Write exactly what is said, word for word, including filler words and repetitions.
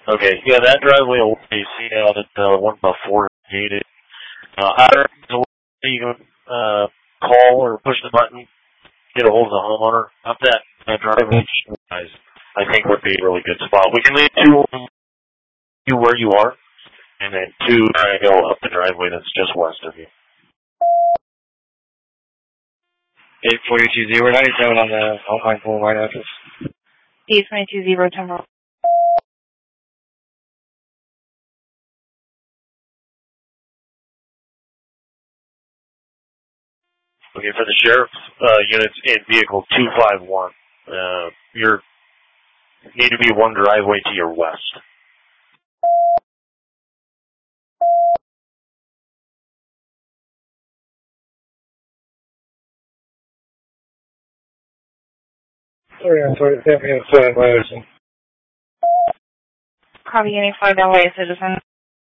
Okay, yeah, that driveway will be seen out at the one before gated. Uh, I don't know if you can uh, call or push the button, get a hold of the homeowner. Up that, that driveway, guys, I think would be a really good spot. We can leave two, you where you are, and then two trying to go up the driveway that's just west of you. eight forty-two zero ninety-seven on the Alpine Boulevard address. eight twenty-two zero Timber. Okay, for the sheriff's uh, units in vehicle two five one, uh, you need to be one driveway to your west. Sorry, I'm sorry, seven, seven, Copy any flight away, citizen.